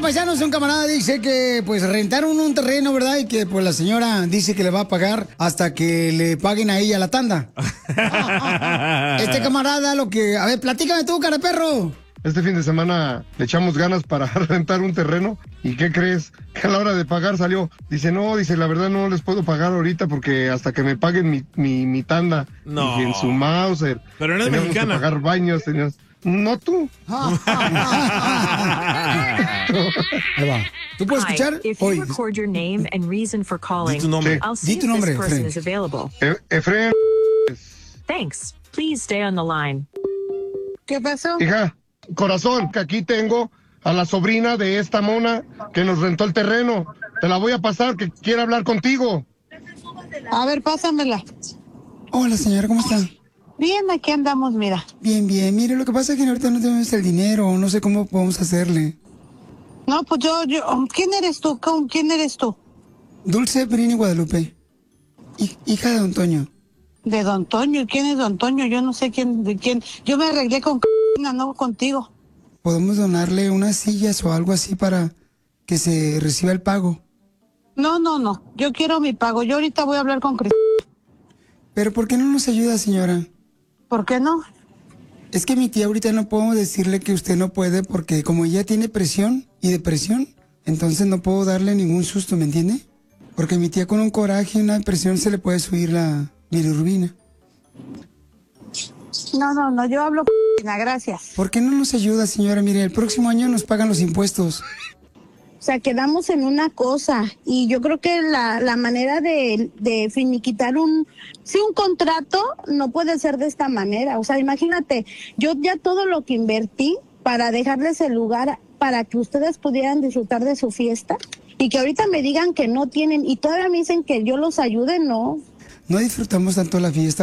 paisanos, un camarada dice que pues rentaron un terreno, ¿verdad? Y que pues la señora dice que le va a pagar hasta que le paguen a ella la tanda. Este camarada lo que... A ver, platícame tú, cara perro. Este fin de semana le echamos ganas para rentar un terreno. ¿Y qué crees? Que a la hora de pagar salió. Dice, no, la verdad no les puedo pagar ahorita porque hasta que me paguen mi tanda. No. Dije, en su Mauser. Pero no es teníamos mexicana. que pagar baños, teníamos... No tú. Ahí va. ¿Tú puedes escuchar? Hi, if you record your name and reason for calling, Di tu nombre. I'll see Di tu if nombre, this person Efraín. is available. Efraín, Thanks. Please stay on the line. ¿Qué pasó? hija, corazón, que aquí tengo a la sobrina de esta mona que nos rentó el terreno. Te la voy a pasar, que quiere hablar contigo. A ver, pásamela. Hola, señora, ¿cómo está? Bien, aquí andamos, mira. Bien, bien. Mire, lo que pasa es que ahorita no tenemos el dinero. No sé cómo podemos hacerle. No, pues yo, ¿quién eres tú? ¿Quién eres tú? Dulce Perini Guadalupe. Hija de Don Toño. De Don Toño. ¿Quién es Don Toño? Yo no sé de quién. Yo me arreglé con no contigo. ¿Podemos donarle unas sillas o algo así para que se reciba el pago? No. Yo quiero mi pago. Yo ahorita voy a hablar con Cristina. ¿Pero por qué no nos ayuda, señora? ¿Por qué no? Es que mi tía ahorita no podemos decirle que usted no puede porque como ella tiene presión y depresión, entonces no puedo darle ningún susto, ¿me entiende? Porque mi tía con un coraje y una depresión se le puede subir la bilirrubina. No, yo hablo con Cristina, gracias. ¿Por qué no nos ayuda, señora? Mire, el próximo año nos pagan los impuestos. O sea, quedamos en una cosa y yo creo que la manera de finiquitar un contrato no puede ser de esta manera. O sea, imagínate, yo ya todo lo que invertí para dejarles el lugar para que ustedes pudieran disfrutar de su fiesta y que ahorita me digan que no tienen y todavía me dicen que yo los ayude, no. No disfrutamos tanto la fiesta